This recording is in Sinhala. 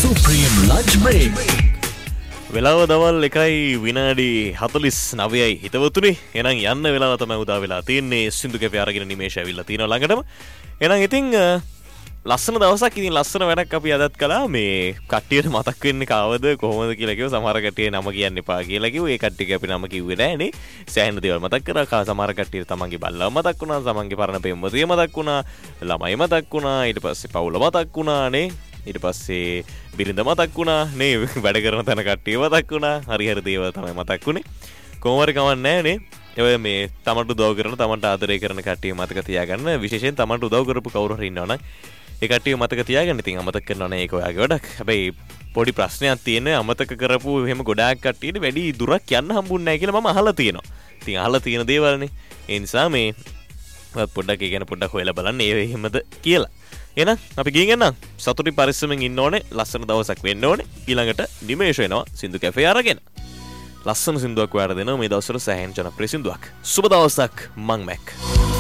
Supreme Lunch Break. වෙලාව දවල් 1:49යි හිතවතුනි. එහෙනම් යන්න වෙලාව තමයි උදා වෙලා තියෙන්නේ. සින්දු කැපේ අරගෙන නිමේෂ ඇවිල්ලා තියෙනවා ළඟටම. එහෙනම් ඉතින් ලස්සන දවසක් ඉතින් ලස්සන වැඩක් අපි අදත් කළා. මේ කට්ටියට මතක් වෙන්නේ කාවද කොහොමද කියලා කිව්ව සමහර කට්ටිය නම කියන්න එපා කියලා කිව්වා. ඒ කට්ටියක අපි නම කිව්වේ නෑනේ. සෑහෙන දේවල් මතක් කරා. සමහර කට්ටියට තමන්ගේ බල්ලව මතක් වුණා, තමන්ගේ පරණ පෙම්වතිය මතක් වුණා, ළමයි මතක් වුණා, ඊට පස්සේ පවුල මතක් වුණා නේ. ඊට පස්සේ බිරිඳ මතක් වුණා නේ. වැඩ කරන තැන කට්ටිය මතක් වුණා. හරි හරි දේවල් තමයි මතක් වුණේ. කොහොම හරි කවන්නේ නෑනේ. ඒ මේ තමන්ට උදව් කරන, තමන්ට ආදරය කරන කට්ටිය මතක තියාගන්න. විශේෂයෙන් තමන්ට උදව් කරපු කවුරු හරි ඉන්නවනම් ඒ කට්ටිය මතක තියාගන්න. ඉතින් අමතක කරනවා නේ ඒක ඔයාගේ වැඩක්. හැබැයි පොඩි ප්‍රශ්නයක් තියෙනවා. අමතක කරපු එහෙම ගොඩාක් කට්ටියට වැඩි දුරක් යන්න හම්බුන්නේ නැහැ කියලා මම අහලා තියෙනවා. ඉතින් අහලා තියෙන දේවල්නේ. ඒ නිසා මේ පොඩ්ඩක් ඒ ගැන පොඩ්ඩක් හොයලා බලන්න ඒ එහෙමද කියලා. එහෙනම් අපි ගිහින් එන්නම්. සතුටින් පරිස්සමෙන් ඉන්න ඕනේ. ලස්සන දවසක් වෙන්න ඕනේ. ඊළඟට නිමේෂ වෙනවා සින්දු කැෆේ අරගෙන. ලස්සන සින්දුවක් ඔයාලට දෙනවා මේ දවස්වල සෑහෙන ජනප්‍රිය සින්දුවක්. සුබ දවසක් මං මැක්.